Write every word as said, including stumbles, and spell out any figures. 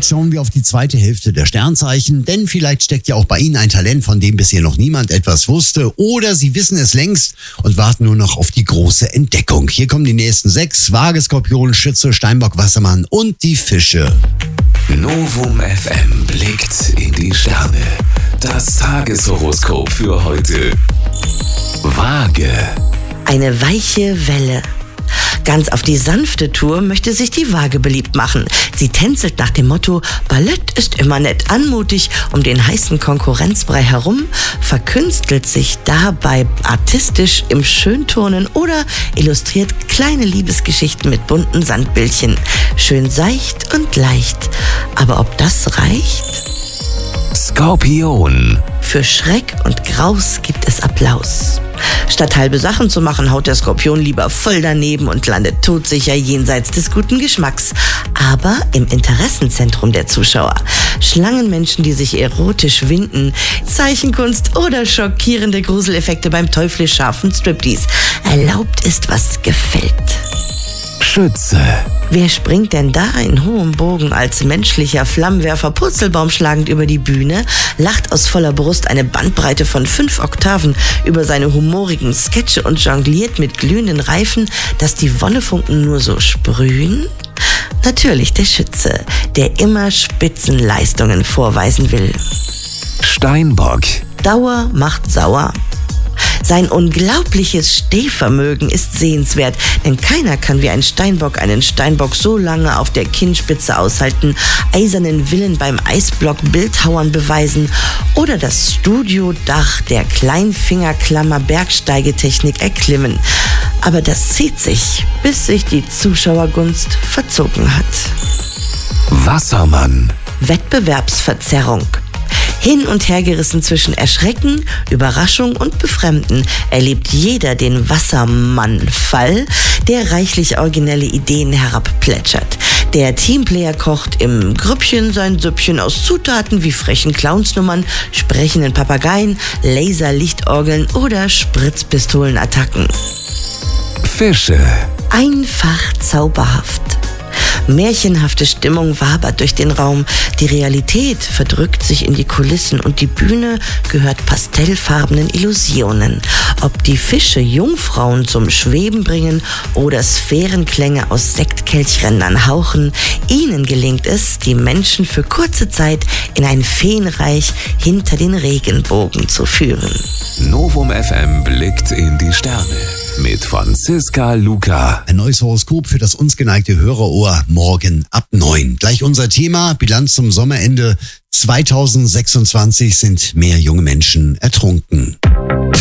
Jetzt schauen wir auf die zweite Hälfte der Sternzeichen, denn vielleicht steckt ja auch bei Ihnen ein Talent, von dem bisher noch niemand etwas wusste, oder Sie wissen es längst und warten nur noch auf die große Entdeckung. Hier kommen die nächsten sechs: Waage, Skorpion, Schütze, Steinbock, Wassermann und die Fische. Novum F M blickt in die Sterne. Das Tageshoroskop für heute. Waage. Eine weiche Welle. Ganz auf die sanfte Tour möchte sich die Waage beliebt machen. Sie tänzelt nach dem Motto: Ballett ist immer nett anmutig um den heißen Konkurrenzbrei herum, verkünstelt sich dabei artistisch im Schönturnen oder illustriert kleine Liebesgeschichten mit bunten Sandbildchen. Schön seicht und leicht. Aber ob das reicht? Skorpion. Für Schreck und Graus gibt es Applaus. Statt halbe Sachen zu machen, haut der Skorpion lieber voll daneben und landet todsicher jenseits des guten Geschmacks. Aber im Interessenzentrum der Zuschauer. Schlangenmenschen, die sich erotisch winden, Zeichenkunst oder schockierende Gruseleffekte beim teuflisch scharfen Striptease. Erlaubt ist, was gefällt. Schütze. Wer springt denn da in hohem Bogen als menschlicher Flammenwerfer Purzelbaum schlagend über die Bühne, lacht aus voller Brust eine Bandbreite von fünf Oktaven über seine humorigen Sketche und jongliert mit glühenden Reifen, dass die Wonnefunken nur so sprühen? Natürlich der Schütze, der immer Spitzenleistungen vorweisen will. Steinbock. Dauer macht sauer. Sein unglaubliches Stehvermögen ist sehenswert, denn keiner kann wie ein Steinbock einen Steinbock so lange auf der Kinnspitze aushalten, eisernen Willen beim Eisblock Bildhauern beweisen oder das Studiodach der Kleinfingerklammer Bergsteigetechnik erklimmen. Aber das zieht sich, bis sich die Zuschauergunst verzogen hat. Wassermann. Wettbewerbsverzerrung. Hin und her gerissen zwischen Erschrecken, Überraschung und Befremden erlebt jeder den Wassermann-Fall, der reichlich originelle Ideen herabplätschert. Der Teamplayer kocht im Grüppchen sein Süppchen aus Zutaten wie frechen Clownsnummern, sprechenden Papageien, Laserlichtorgeln oder Spritzpistolenattacken. Fische. Einfach zauberhaft. Märchenhafte Stimmung wabert durch den Raum. Die Realität verdrückt sich in die Kulissen und die Bühne gehört pastellfarbenen Illusionen. Ob die Fische Jungfrauen zum Schweben bringen oder Sphärenklänge aus Sektkelchrändern hauchen, ihnen gelingt es, die Menschen für kurze Zeit in ein Feenreich hinter den Regenbogen zu führen. Novum F M blickt in die Sterne mit Franziska Luca. Ein neues Horoskop für das uns geneigte Hörerohr morgen ab neun. Gleich unser Thema: Bilanz zum Sommerende. zweitausendsechsundzwanzig sind mehr junge Menschen ertrunken.